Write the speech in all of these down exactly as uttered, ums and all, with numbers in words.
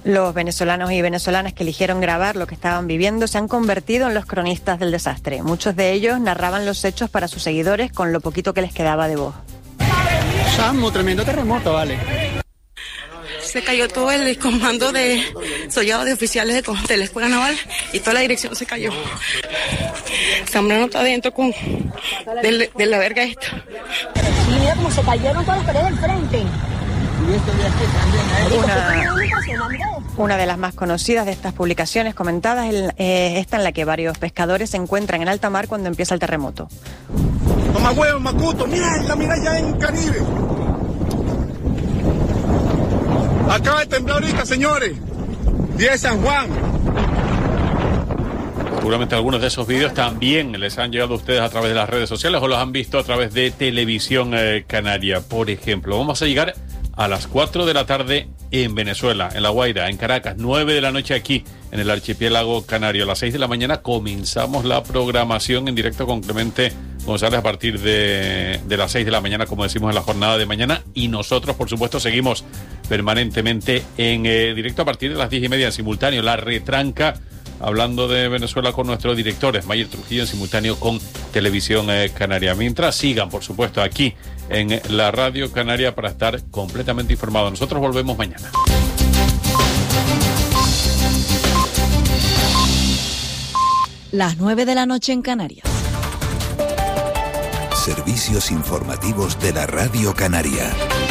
Los venezolanos y venezolanas que eligieron grabar lo que estaban viviendo se han convertido en los cronistas del desastre. Muchos de ellos narraban los hechos para sus seguidores con lo poquito que les quedaba de voz. Chamo, tremendo terremoto, vale. Se cayó todo el comando de soldados de oficiales de, de la Escuela Naval y toda la dirección se cayó. Zambrano está adentro con de, de la verga esta. Sí, mira cómo se cayeron todas las paredes del frente. Una, una de las más conocidas de estas publicaciones comentadas es eh, esta en la que varios pescadores se encuentran en alta mar cuando empieza el terremoto. Toma huevo, Macuto, mira, la mira ya en Caribe. Acaba de temblar ahorita, señores. Día de San Juan. Seguramente algunos de esos vídeos también les han llegado a ustedes a través de las redes sociales o los han visto a través de Televisión eh, Canaria, por ejemplo. Vamos a llegar a las cuatro de la tarde en Venezuela, en La Guaira, en Caracas, nueve de la noche aquí en el archipiélago canario. A las seis de la mañana comenzamos la programación en directo con Clemente González a partir de, de las seis de la mañana, como decimos en la jornada de mañana, y nosotros, por supuesto, seguimos permanentemente en eh, directo a partir de las diez y media en simultáneo, la retranca, hablando de Venezuela con nuestros directores, Mayer Trujillo, en simultáneo con Televisión eh, Canaria. Mientras sigan, por supuesto, aquí en la Radio Canaria para estar completamente informados. Nosotros volvemos mañana. Las nueve de la noche en Canarias. Servicios informativos de la Radio Canaria.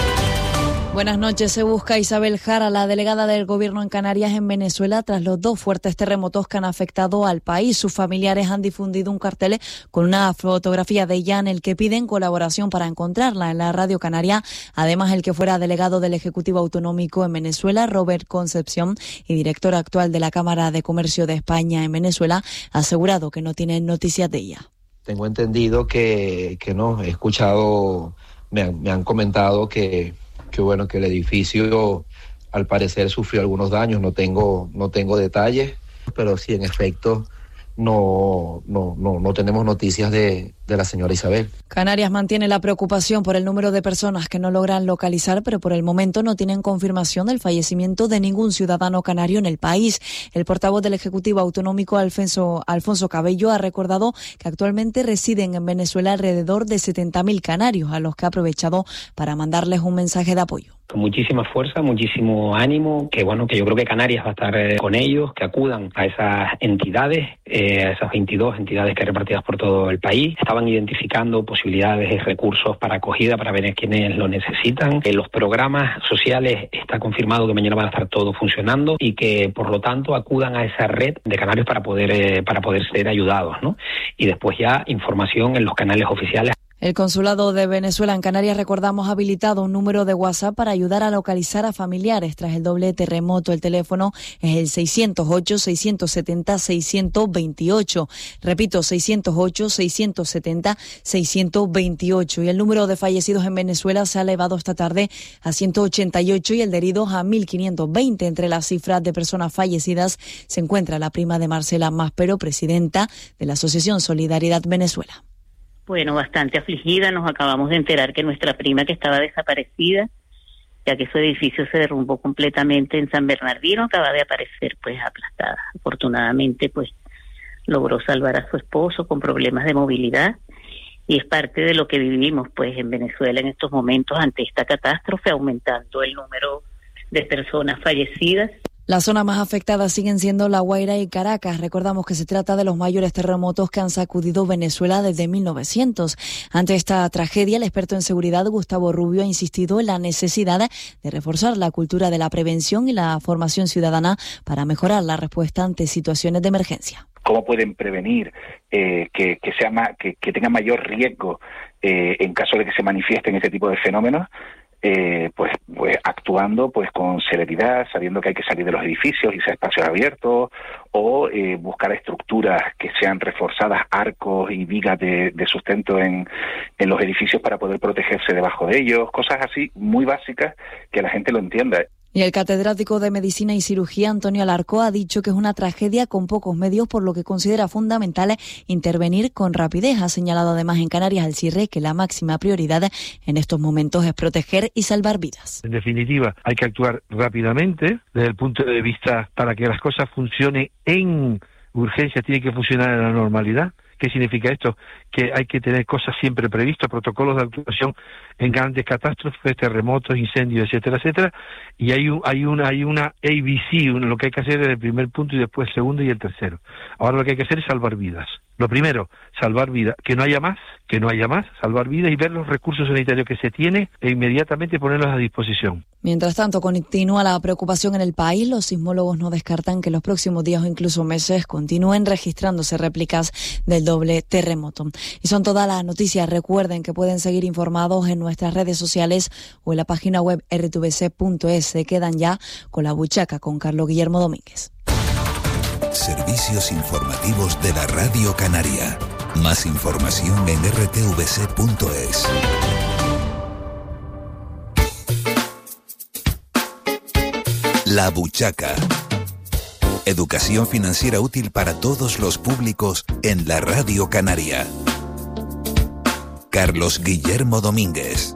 Buenas noches. Se busca a Isabel Jara, la delegada del Gobierno en Canarias en Venezuela, tras los dos fuertes terremotos que han afectado al país. Sus familiares han difundido un cartel con una fotografía de ella en el que piden colaboración para encontrarla en la Radio Canaria. Además, el que fuera delegado del Ejecutivo Autonómico en Venezuela, Robert Concepción, y director actual de la Cámara de Comercio de España en Venezuela, ha asegurado que no tienen noticias de ella. Tengo entendido que, que no, he escuchado, me han, me han comentado que que bueno, que el edificio al parecer sufrió algunos daños, no tengo, no tengo detalles, pero sí, en efecto, no, no, no, no tenemos noticias de, de la señora Isabel. Canarias mantiene la preocupación por el número de personas que no logran localizar, pero por el momento no tienen confirmación del fallecimiento de ningún ciudadano canario en el país. El portavoz del Ejecutivo Autonómico, Alfonso, Alfonso Cabello, ha recordado que actualmente residen en Venezuela alrededor de setenta mil canarios, a los que ha aprovechado para mandarles un mensaje de apoyo. Con muchísima fuerza, muchísimo ánimo, que bueno, que yo creo que Canarias va a estar eh, con ellos, que acudan a esas entidades, eh, a esas veintidós entidades que hay repartidas por todo el país. Estaban identificando posibilidades y recursos para acogida para ver a quienes lo necesitan. En los programas sociales está confirmado que mañana van a estar todos funcionando y que por lo tanto acudan a esa red de canarios para poder, eh, para poder ser ayudados, ¿no? Y después ya información en los canales oficiales. El Consulado de Venezuela en Canarias, recordamos, ha habilitado un número de WhatsApp para ayudar a localizar a familiares tras el doble terremoto. El teléfono es el seiscientos ocho, seiscientos setenta, seiscientos veintiocho. Repito, seiscientos ocho, seiscientos setenta, seiscientos veintiocho. Y el número de fallecidos en Venezuela se ha elevado esta tarde a ciento ochenta y ocho y el de heridos a mil quinientos veinte. Entre las cifras de personas fallecidas se encuentra la prima de Marcela Maspero, presidenta de la Asociación Solidaridad Venezuela. Bueno, bastante afligida. Nos acabamos de enterar que nuestra prima, que estaba desaparecida, ya que su edificio se derrumbó completamente en San Bernardino, acaba de aparecer pues aplastada. Afortunadamente pues logró salvar a su esposo con problemas de movilidad y es parte de lo que vivimos pues en Venezuela en estos momentos ante esta catástrofe, aumentando el número de personas fallecidas. Las zonas más afectadas siguen siendo La Guaira y Caracas. Recordamos que se trata de los mayores terremotos que han sacudido Venezuela desde mil novecientos. Ante esta tragedia, el experto en seguridad Gustavo Rubio ha insistido en la necesidad de reforzar la cultura de la prevención y la formación ciudadana para mejorar la respuesta ante situaciones de emergencia. ¿Cómo pueden prevenir eh, que, que, sea ma- que, que tenga mayor riesgo eh, en caso de que se manifiesten este tipo de fenómenos? Eh, pues, pues actuando pues con celeridad, sabiendo que hay que salir de los edificios, irse a espacios abiertos, o eh, buscar estructuras que sean reforzadas, arcos y vigas de, de sustento en, en los edificios para poder protegerse debajo de ellos, cosas así muy básicas que la gente lo entienda. Y el catedrático de Medicina y Cirugía, Antonio Alarcó, ha dicho que es una tragedia con pocos medios, por lo que considera fundamental intervenir con rapidez. Ha señalado además en Canarias al CIRRE que la máxima prioridad en estos momentos es proteger y salvar vidas. En definitiva, hay que actuar rápidamente desde el punto de vista para que las cosas funcionen en urgencia, tiene que funcionar en la normalidad. ¿Qué significa esto? Que hay que tener cosas siempre previstas, protocolos de actuación en grandes catástrofes, terremotos, incendios, etcétera, etcétera. Y hay un, hay una, hay una A B C, lo que hay que hacer es el primer punto y después el segundo y el tercero. Ahora lo que hay que hacer es salvar vidas. Lo primero, salvar vidas, que no haya más, que no haya más, salvar vidas y ver los recursos sanitarios que se tiene e inmediatamente ponerlos a disposición. Mientras tanto, continúa la preocupación en el país. Los sismólogos no descartan que en los próximos días o incluso meses continúen registrándose réplicas del doble terremoto. Y son todas las noticias. Recuerden que pueden seguir informados en nuestras redes sociales o en la página web erre te ve ce punto es. Se quedan ya con La Buchaca con Carlos Guillermo Domínguez. Servicios informativos de la Radio Canaria. Más información en erre te ve ce punto es. La Buchaca. Educación financiera útil para todos los públicos en la Radio Canaria. Carlos Guillermo Domínguez.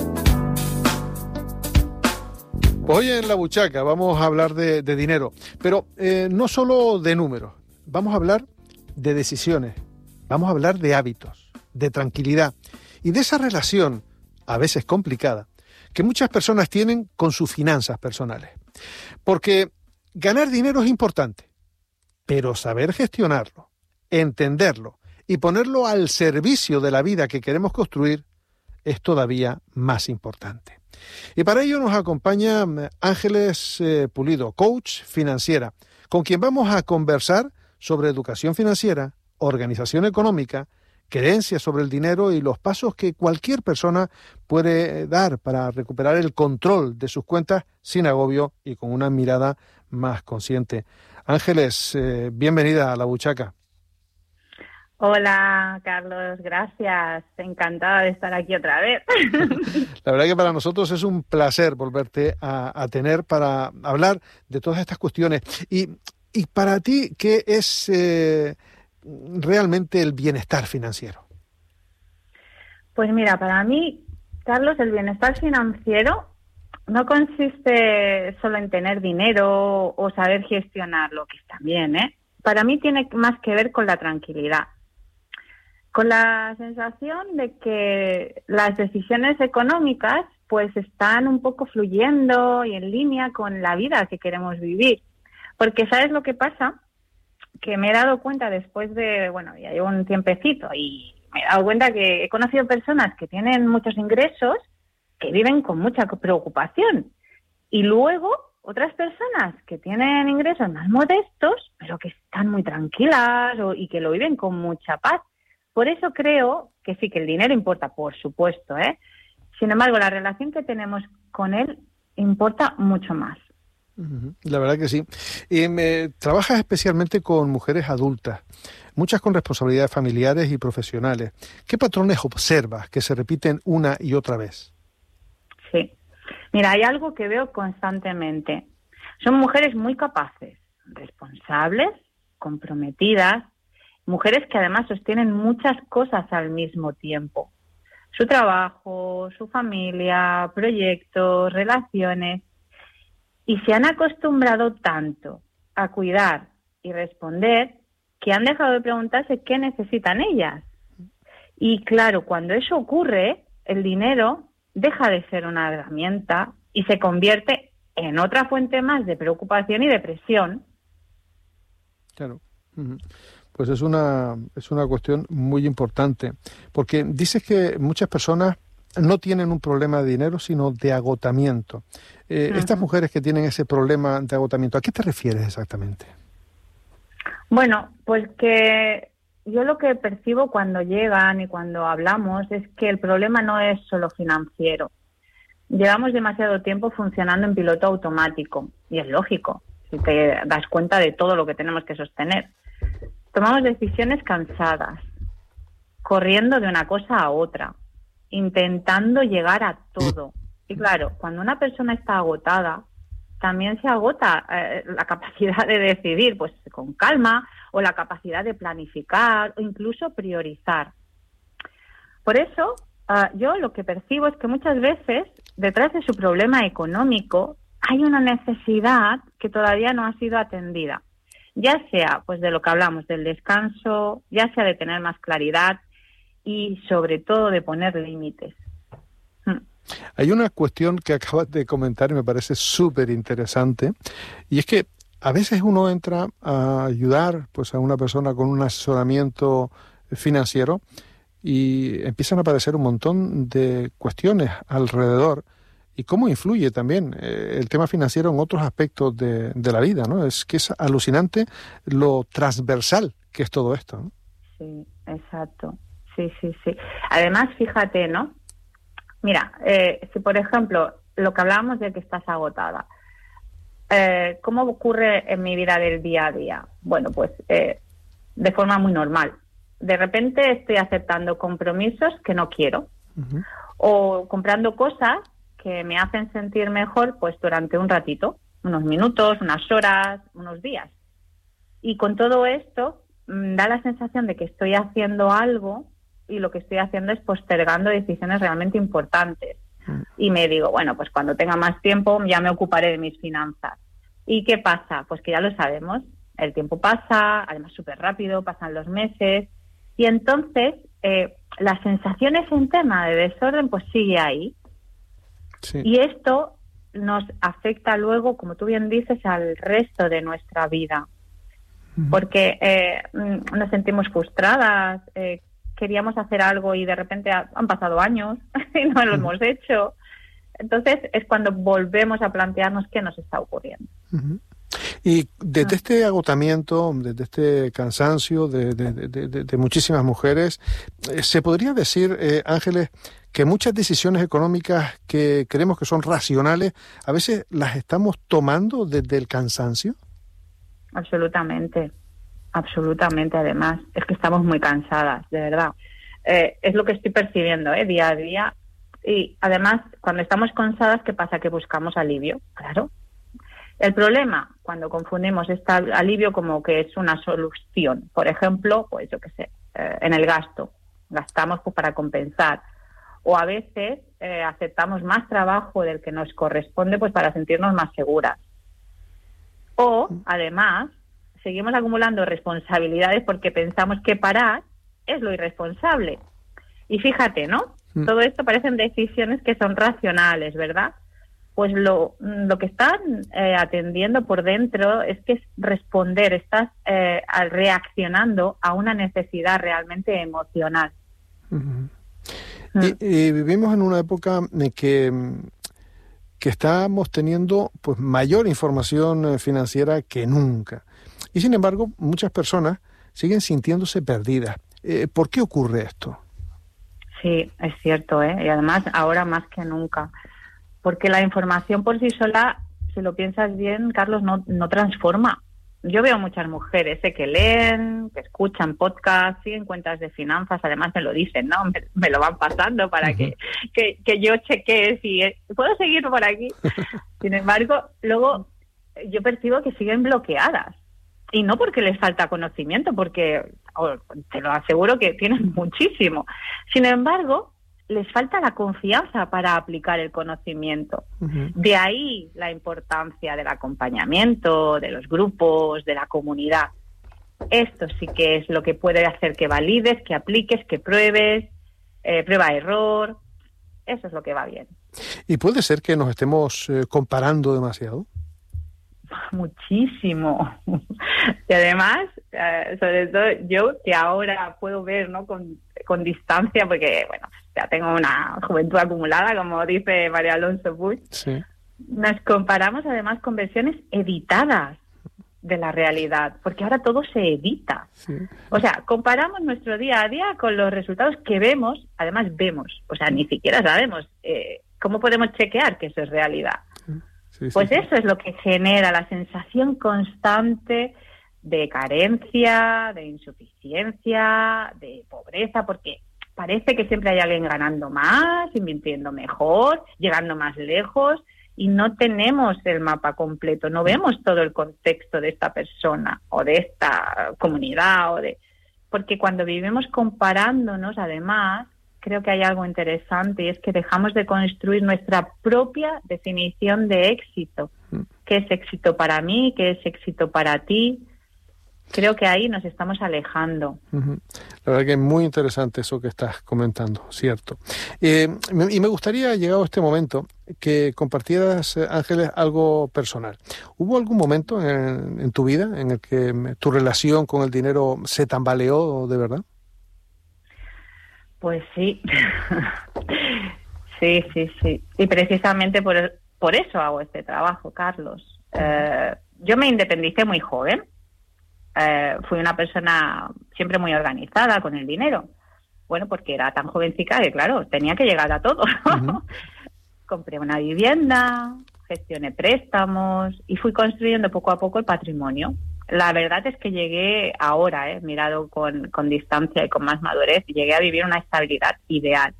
Pues hoy en La Buchaca vamos a hablar de, de dinero, pero eh, no solo de números, vamos a hablar de decisiones, vamos a hablar de hábitos, de tranquilidad y de esa relación, a veces complicada, que muchas personas tienen con sus finanzas personales. Porque ganar dinero es importante, pero saber gestionarlo, entenderlo y ponerlo al servicio de la vida que queremos construir es todavía más importante. Y para ello nos acompaña Ángeles eh, Pulido, coach financiera, con quien vamos a conversar sobre educación financiera, organización económica, creencias sobre el dinero y los pasos que cualquier persona puede dar para recuperar el control de sus cuentas sin agobio y con una mirada más consciente. Ángeles, eh, bienvenida a La Buchaca. Hola, Carlos, gracias. Encantada de estar aquí otra vez. La verdad que para nosotros es un placer volverte a, a tener para hablar de todas estas cuestiones. Y, y para ti, ¿qué es eh, realmente el bienestar financiero? Pues mira, para mí, Carlos, el bienestar financiero no consiste solo en tener dinero o saber gestionarlo, que está bien, ¿eh? Para mí tiene más que ver con la tranquilidad. Con la sensación de que las decisiones económicas pues están un poco fluyendo y en línea con la vida que queremos vivir. Porque ¿sabes lo que pasa? Que me he dado cuenta después de, bueno, ya llevo un tiempecito y me he dado cuenta que he conocido personas que tienen muchos ingresos que viven con mucha preocupación. Y luego otras personas que tienen ingresos más modestos, pero que están muy tranquilas o, y que lo viven con mucha paz. Por eso creo que sí, que el dinero importa, por supuesto, ¿eh? Sin embargo, la relación que tenemos con él importa mucho más. La verdad que sí. Y me, trabajas especialmente con mujeres adultas, muchas con responsabilidades familiares y profesionales. ¿Qué patrones observas que se repiten una y otra vez? Sí. Mira, hay algo que veo constantemente. Son mujeres muy capaces, responsables, comprometidas, mujeres que además sostienen muchas cosas al mismo tiempo. Su trabajo, su familia, proyectos, relaciones. Y se han acostumbrado tanto a cuidar y responder que han dejado de preguntarse qué necesitan ellas. Y claro, cuando eso ocurre, el dinero deja de ser una herramienta y se convierte en otra fuente más de preocupación y depresión. Claro. Uh-huh. Pues es una, es una cuestión muy importante, porque dices que muchas personas no tienen un problema de dinero, sino de agotamiento. Eh, uh-huh. Estas mujeres que tienen ese problema de agotamiento, ¿a qué te refieres exactamente? Bueno, pues que yo lo que percibo cuando llegan y cuando hablamos es que el problema no es solo financiero. Llevamos demasiado tiempo funcionando en piloto automático, y es lógico, si te das cuenta de todo lo que tenemos que sostener. Tomamos decisiones cansadas, corriendo de una cosa a otra, intentando llegar a todo. Y claro, cuando una persona está agotada, también se agota eh, la capacidad de decidir pues con calma, o la capacidad de planificar o incluso priorizar. Por eso, uh, yo lo que percibo es que muchas veces detrás de su problema económico hay una necesidad que todavía no ha sido atendida, ya sea pues de lo que hablamos, del descanso, ya sea de tener más claridad y sobre todo de poner límites. Hmm. Hay una cuestión que acabas de comentar y me parece súper interesante, y es que a veces uno entra a ayudar pues a una persona con un asesoramiento financiero y empiezan a aparecer un montón de cuestiones alrededor y cómo influye también eh, el tema financiero en otros aspectos de, de la vida, ¿no? Es que es alucinante lo transversal que es todo esto, ¿no? Sí, exacto. Sí, sí, sí. Además, fíjate, ¿no? Mira, eh, si por ejemplo, lo que hablábamos de que estás agotada, eh, ¿cómo ocurre en mi vida del día a día? Bueno, pues eh, de forma muy normal. De repente estoy aceptando compromisos que no quiero, uh-huh. o comprando cosas que me hacen sentir mejor pues durante un ratito, unos minutos, unas horas, unos días. Y con todo esto mmm, da la sensación de que estoy haciendo algo y lo que estoy haciendo es postergando decisiones realmente importantes. Uh-huh. Y me digo, bueno, pues cuando tenga más tiempo ya me ocuparé de mis finanzas. ¿Y qué pasa? Pues que ya lo sabemos, el tiempo pasa, además súper rápido, pasan los meses. Y entonces, eh, las sensaciones en tema de desorden, pues sigue ahí. Sí. Y esto nos afecta luego, como tú bien dices, al resto de nuestra vida. Uh-huh. Porque eh, nos sentimos frustradas, eh, queríamos hacer algo y de repente ha, han pasado años y no lo uh-huh. hemos hecho. Entonces, es cuando volvemos a plantearnos qué nos está ocurriendo. Uh-huh. Y desde este agotamiento, desde este cansancio de, de, de, de, de muchísimas mujeres, eh, ¿se podría decir, eh, Ángeles, que muchas decisiones económicas que creemos que son racionales, a veces las estamos tomando desde el cansancio? Absolutamente, absolutamente. Además, es que estamos muy cansadas, de verdad. Eh, es lo que estoy percibiendo eh, día a día. Y además, cuando estamos cansadas, ¿qué pasa? Que buscamos alivio, claro. El problema, cuando confundimos este alivio como que es una solución, por ejemplo, pues yo qué sé, eh, en el gasto, gastamos pues para compensar, o a veces eh, aceptamos más trabajo del que nos corresponde pues para sentirnos más seguras. O, además, seguimos acumulando responsabilidades porque pensamos que parar es lo irresponsable. Y fíjate, ¿no? Mm. Todo esto parecen decisiones que son racionales, ¿verdad? Pues lo, lo que están eh, atendiendo por dentro es que es responder, estás eh, reaccionando a una necesidad realmente emocional. Uh-huh. Mm. Y, y vivimos en una época en que, que estamos teniendo pues mayor información financiera que nunca. Y sin embargo, muchas personas siguen sintiéndose perdidas. Eh, ¿Por qué ocurre esto? Sí, es cierto, ¿eh? Y además ahora más que nunca. Porque la información por sí sola, si lo piensas bien, Carlos, no, no transforma. Yo veo muchas mujeres ¿eh? que leen, que escuchan podcasts, siguen cuentas de finanzas, además me lo dicen, ¿no? Me, me lo van pasando para uh-huh. que, que, que yo chequee si es, puedo seguir por aquí. Sin embargo, luego yo percibo que siguen bloqueadas. Y no porque les falta conocimiento, porque oh, te lo aseguro que tienen muchísimo. Sin embargo, les falta la confianza para aplicar el conocimiento. Uh-huh. De ahí la importancia del acompañamiento, de los grupos, de la comunidad. Esto sí que es lo que puede hacer que valides, que apliques, que pruebes, eh, prueba-error. Eso es lo que va bien. ¿Y puede ser que nos estemos eh, comparando demasiado? Muchísimo. Y además, eh, sobre todo yo que ahora puedo ver, ¿no? con, con distancia, porque, bueno, ya tengo una juventud acumulada, como dice María Alonso Puig. Sí. Nos comparamos además con versiones editadas de la realidad, porque ahora todo se edita. Sí. O sea, comparamos nuestro día a día con los resultados que vemos, además vemos, o sea, ni siquiera sabemos eh, cómo podemos chequear que eso es realidad. Sí, sí, pues sí. Eso es lo que genera la sensación constante de carencia, de insuficiencia, de pobreza, porque parece que siempre hay alguien ganando más, invirtiendo mejor, llegando más lejos, y no tenemos el mapa completo, no vemos todo el contexto de esta persona o de esta comunidad, o de porque cuando vivimos comparándonos, además, creo que hay algo interesante y es que dejamos de construir nuestra propia definición de éxito. ¿Qué es éxito para mí? ¿Qué es éxito para ti? Creo que ahí nos estamos alejando. Uh-huh. La verdad que es muy interesante eso que estás comentando, cierto. Eh, y me gustaría, llegado este momento, que compartieras, Ángeles, algo personal. ¿Hubo algún momento en, en tu vida en el que tu relación con el dinero se tambaleó de verdad? Pues sí. sí, sí, sí. Y precisamente por, por eso hago este trabajo, Carlos. Eh, yo me independicé muy joven. Eh, fui una persona siempre muy organizada con el dinero. Bueno, porque era tan jovencita que, claro, tenía que llegar a todo. Uh-huh. Compré una vivienda, gestioné préstamos y fui construyendo poco a poco el patrimonio. La verdad es que llegué ahora, eh, mirado con, con distancia y con más madurez, llegué a vivir una estabilidad ideal.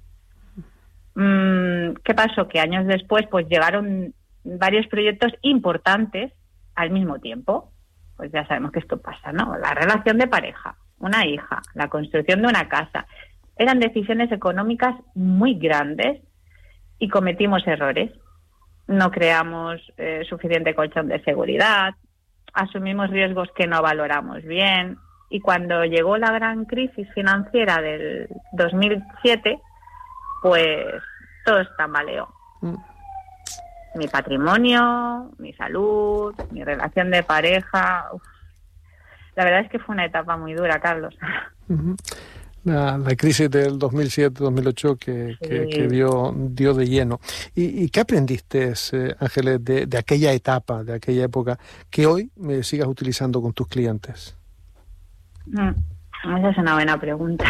Mm, ¿Qué pasó? Que años después pues llegaron varios proyectos importantes al mismo tiempo. Pues ya sabemos que esto pasa, ¿no? La relación de pareja, una hija, la construcción de una casa. Eran decisiones económicas muy grandes y cometimos errores. No creamos eh, suficiente colchón de seguridad, asumimos riesgos que no valoramos bien y cuando llegó la gran crisis financiera del dos mil siete, pues todo tambaleó. Mm. Mi patrimonio, mi salud, mi relación de pareja. Uf. La verdad es que fue una etapa muy dura, Carlos. Uh-huh. La, la crisis del dos mil siete dos mil ocho que, sí. que, que dio, dio de lleno. ¿Y, y qué aprendiste, eh, Ángeles, de, de aquella etapa, de aquella época, que hoy me sigas utilizando con tus clientes? Mm, esa es una buena pregunta.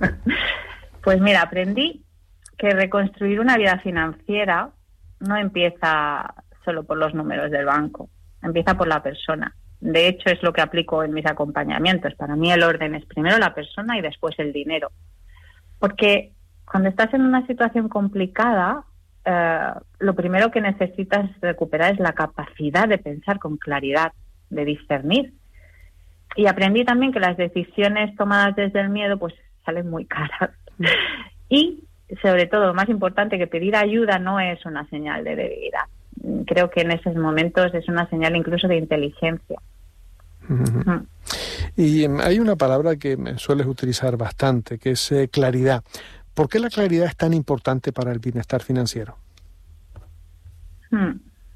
Pues mira, aprendí que reconstruir una vida financiera no empieza solo por los números del banco, empieza por la persona. De hecho, es lo que aplico en mis acompañamientos. Para mí el orden es primero la persona y después el dinero. Porque cuando estás en una situación complicada, eh, lo primero que necesitas recuperar es la capacidad de pensar con claridad, de discernir. Y aprendí también que las decisiones tomadas desde el miedo pues salen muy caras. Y sobre todo, lo más importante, que pedir ayuda no es una señal de debilidad. Creo que en esos momentos es una señal incluso de inteligencia. Uh-huh. Mm. Y um, hay una palabra que me sueles utilizar bastante, que es eh, claridad. ¿Por qué la claridad es tan importante para el bienestar financiero? Hmm.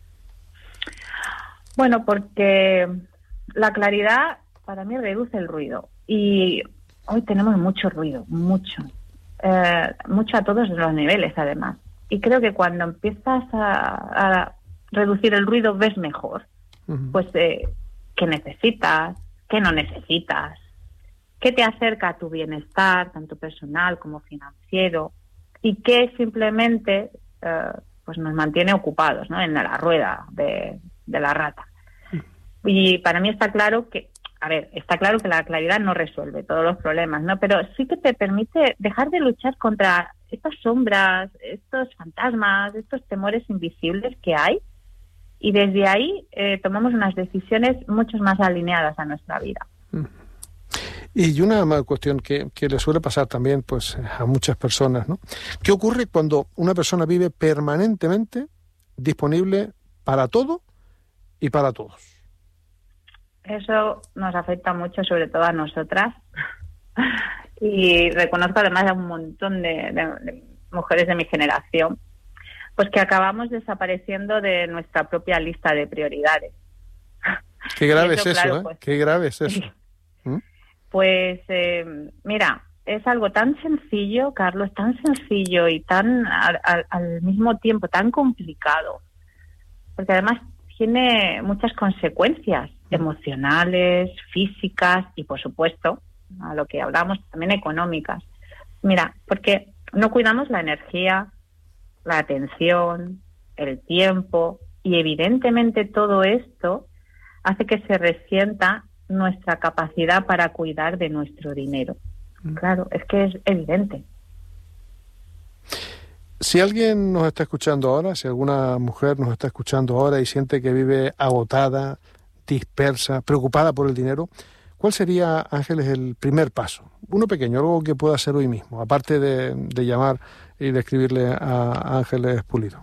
Bueno, porque la claridad para mí reduce el ruido. Y hoy tenemos mucho ruido, mucho. Eh, mucho a todos los niveles, además. Y creo que cuando empiezas a, a reducir el ruido, ves mejor. Uh-huh. Pues eh, qué necesitas, qué no necesitas, qué te acerca a tu bienestar, tanto personal como financiero, y qué simplemente eh, pues nos mantiene ocupados, ¿no? En la rueda de, de la rata. Uh-huh. Y para mí está claro que A ver, está claro que la claridad no resuelve todos los problemas, ¿no? Pero sí que te permite dejar de luchar contra estas sombras, estos fantasmas, estos temores invisibles que hay, y desde ahí eh, tomamos unas decisiones mucho más alineadas a nuestra vida. Y una cuestión que, que le suele pasar también pues a muchas personas, ¿no? ¿Qué ocurre cuando una persona vive permanentemente disponible para todo y para todos? Eso nos afecta mucho, sobre todo a nosotras. Y reconozco además a un montón de, de, de mujeres de mi generación, pues que acabamos desapareciendo de nuestra propia lista de prioridades. Qué grave eso, es eso, claro, ¿eh? Pues, Qué grave es eso. ¿Mm? Pues, eh, mira, es algo tan sencillo, Carlos, tan sencillo y tan al, al, al mismo tiempo tan complicado, porque además tiene muchas consecuencias emocionales, físicas y, por supuesto, a lo que hablamos, también económicas. Mira, porque no cuidamos la energía, la atención, el tiempo, y evidentemente todo esto hace que se resienta nuestra capacidad para cuidar de nuestro dinero. Mm. Claro, es que es evidente. Si alguien nos está escuchando ahora, si alguna mujer nos está escuchando ahora y siente que vive agotada, dispersa, preocupada por el dinero, ¿cuál sería, Ángeles, el primer paso? Uno pequeño, algo que pueda hacer hoy mismo, aparte de, de llamar y de escribirle a Ángeles Pulido.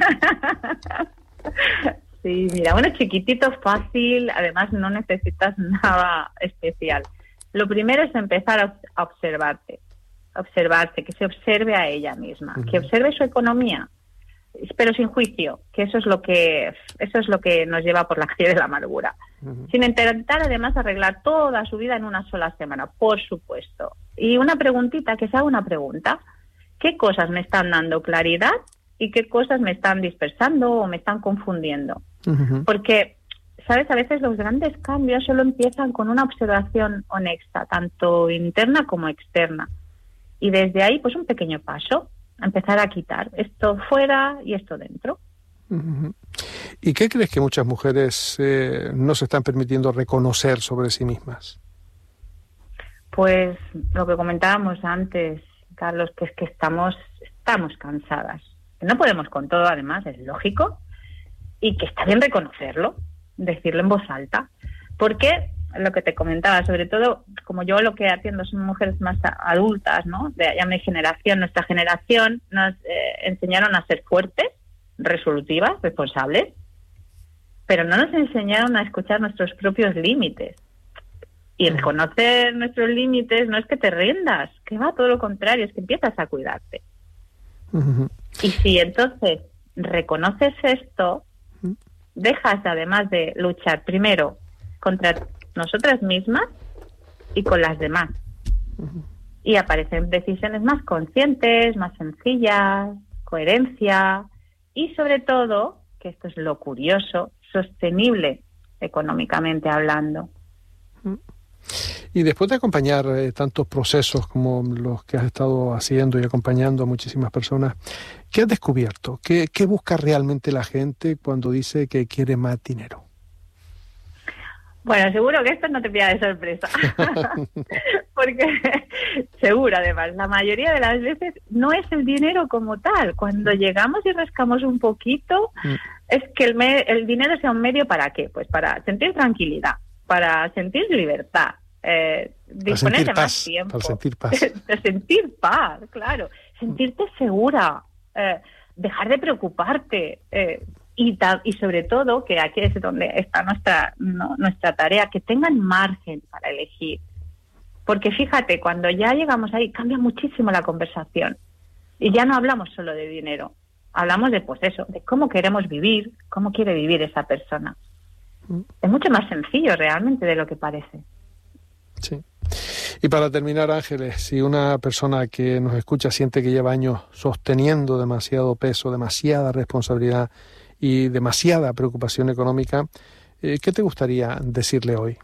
Sí, mira, bueno, chiquitito, fácil, además no necesitas nada especial. Lo primero es empezar a, a observarte, observarse, que se observe a ella misma, uh-huh. que observe su economía, pero sin juicio, que eso es lo que eso es lo que nos lleva por la calle de la amargura. Uh-huh. Sin intentar además arreglar toda su vida en una sola semana, por supuesto. Y una preguntita, que se haga una pregunta. ¿Qué cosas me están dando claridad y qué cosas me están dispersando o me están confundiendo? Uh-huh. Porque, ¿sabes? A veces los grandes cambios solo empiezan con una observación honesta, tanto interna como externa. Y desde ahí, pues un pequeño paso, empezar a quitar esto fuera y esto dentro. Uh-huh. ¿Y qué crees que muchas mujeres eh, no se están permitiendo reconocer sobre sí mismas? Pues lo que comentábamos antes, Carlos, que es que estamos, estamos cansadas. No podemos con todo, además, es lógico, y que está bien reconocerlo, decirlo en voz alta, porque lo que te comentaba, sobre todo, como yo lo que atiendo son mujeres más adultas, ¿no? De ya mi generación, nuestra generación, nos eh, enseñaron a ser fuertes, resolutivas, responsables, pero no nos enseñaron a escuchar nuestros propios límites. Y reconocer nuestros límites no es que te rindas, que va todo lo contrario, es que empiezas a cuidarte. Uh-huh. Y si entonces reconoces esto, uh-huh. dejas además de luchar primero contra nosotras mismas y con las demás. Uh-huh. Y aparecen decisiones más conscientes, más sencillas, coherencia y sobre todo, que esto es lo curioso, sostenible económicamente hablando. Uh-huh. Y después de acompañar eh, tantos procesos como los que has estado haciendo y acompañando a muchísimas personas, ¿qué has descubierto? ¿Qué, qué busca realmente la gente cuando dice que quiere más dinero? Bueno, seguro que esto no te pilla de sorpresa, porque seguro además, la mayoría de las veces no es el dinero como tal. Cuando llegamos y rascamos un poquito, mm. es que el, me- el dinero sea un medio ¿para qué? Pues para sentir tranquilidad, para sentir libertad, eh, disponer de más tiempo. Para sentir paz. De sentir paz, claro. Sentirte segura, eh, dejar de preocuparte, eh, y, ta- y sobre todo, que aquí es donde está nuestra, ¿no? nuestra tarea, que tengan margen para elegir. Porque fíjate, cuando ya llegamos ahí, cambia muchísimo la conversación. Y ya no hablamos solo de dinero, hablamos de, pues eso, de cómo queremos vivir, cómo quiere vivir esa persona. Es mucho más sencillo realmente de lo que parece. Sí. Y para terminar, Ángeles, si una persona que nos escucha siente que lleva años sosteniendo demasiado peso, demasiada responsabilidad y demasiada preocupación económica, eh, ¿qué te gustaría decirle hoy?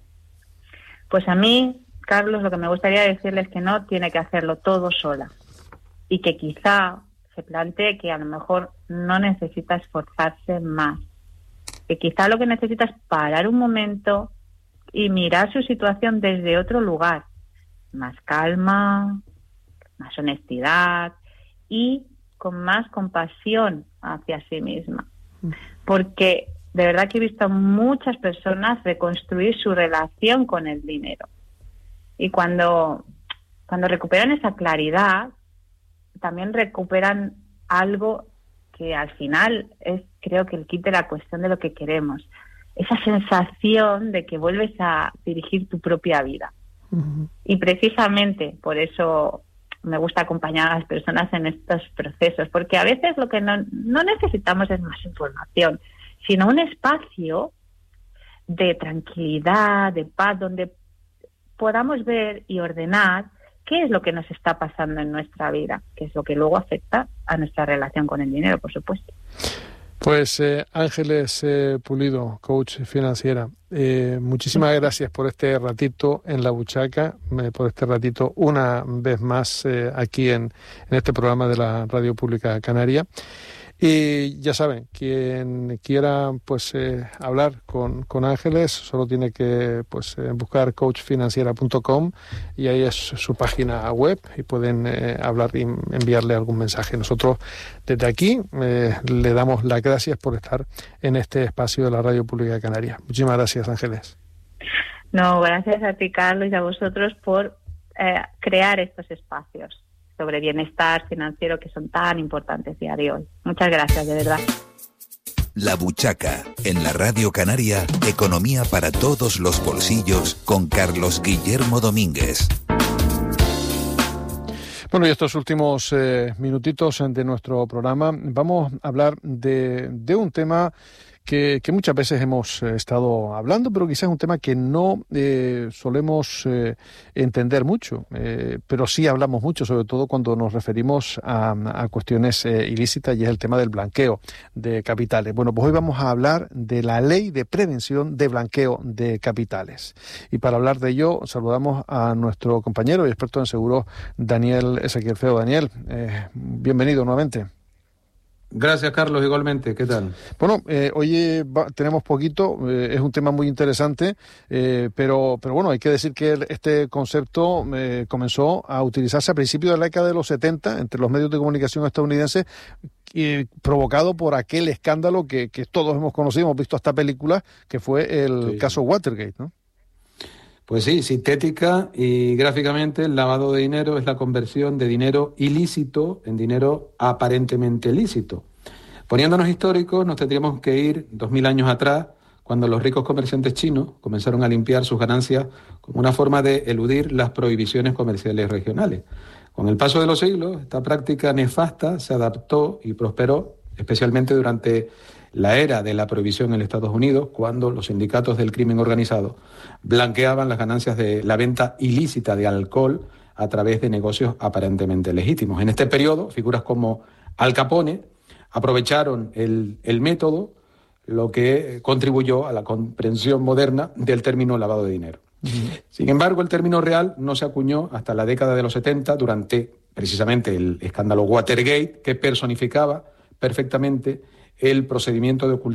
Pues a mí, Carlos, lo que me gustaría decirle es que no tiene que hacerlo todo sola y que quizá se plantee que a lo mejor no necesita esforzarse más. Que quizá lo que necesita es parar un momento y mirar su situación desde otro lugar, más calma, más honestidad y con más compasión hacia sí misma. Porque de verdad que he visto a muchas personas reconstruir su relación con el dinero. Y cuando, cuando recuperan esa claridad, también recuperan algo que al final es, creo que el kit de la cuestión de lo que queremos. Esa sensación de que vuelves a dirigir tu propia vida. Uh-huh. Y precisamente por eso me gusta acompañar a las personas en estos procesos, porque a veces lo que no, no necesitamos es más información, sino un espacio de tranquilidad, de paz, donde podamos ver y ordenar qué es lo que nos está pasando en nuestra vida, que es lo que luego afecta a nuestra relación con el dinero, por supuesto. Pues eh, Ángeles eh, Pulido, coach financiera, eh, muchísimas gracias por este ratito en La Buchaca, eh, por este ratito una vez más eh, aquí en, en este programa de la Radio Pública Canaria. Y ya saben, quien quiera pues eh, hablar con, con Ángeles solo tiene que pues eh, buscar coach financiera punto com y ahí es su página web y pueden eh, hablar y enviarle algún mensaje. Nosotros desde aquí eh, le damos las gracias por estar en este espacio de la Radio Pública de Canarias. Muchísimas gracias, Ángeles. No, gracias a ti, Carlos, y a vosotros por eh, crear estos espacios sobre bienestar financiero que son tan importantes día de hoy. Muchas gracias, de verdad. La Buchaca, en la Radio Canaria, economía para todos los bolsillos, con Carlos Guillermo Domínguez. Bueno, y estos últimos eh, minutitos de nuestro programa vamos a hablar de, de un tema Que, que muchas veces hemos eh, estado hablando, pero quizás es un tema que no eh, solemos eh, entender mucho, eh, pero sí hablamos mucho, sobre todo cuando nos referimos a, a cuestiones eh, ilícitas, y es el tema del blanqueo de capitales. Bueno, pues hoy vamos a hablar de la Ley de Prevención de Blanqueo de Capitales. Y para hablar de ello, saludamos a nuestro compañero y experto en seguros, Daniel Ezequiel Feo. Daniel, eh, bienvenido nuevamente. Gracias, Carlos, igualmente. ¿Qué tal? Bueno, eh, hoy eh, va, tenemos poquito, eh, es un tema muy interesante, eh, pero, pero bueno, hay que decir que el, este concepto eh, comenzó a utilizarse a principios de la década de los setenta entre los medios de comunicación estadounidenses, eh, provocado por aquel escándalo que, que todos hemos conocido, hemos visto hasta películas, que fue el sí. caso Watergate, ¿no? Pues sí, sintética y gráficamente el lavado de dinero es la conversión de dinero ilícito en dinero aparentemente lícito. Poniéndonos históricos, nos tendríamos que ir dos mil años atrás, cuando los ricos comerciantes chinos comenzaron a limpiar sus ganancias como una forma de eludir las prohibiciones comerciales regionales. Con el paso de los siglos, esta práctica nefasta se adaptó y prosperó, especialmente durante la era de la prohibición en Estados Unidos, cuando los sindicatos del crimen organizado blanqueaban las ganancias de la venta ilícita de alcohol a través de negocios aparentemente legítimos. En este periodo, figuras como Al Capone aprovecharon el, el método, lo que contribuyó a la comprensión moderna del término lavado de dinero. Uh-huh. Sin embargo, el término real no se acuñó hasta la década de los setenta, durante precisamente el escándalo Watergate, que personificaba perfectamente el procedimiento de ocultación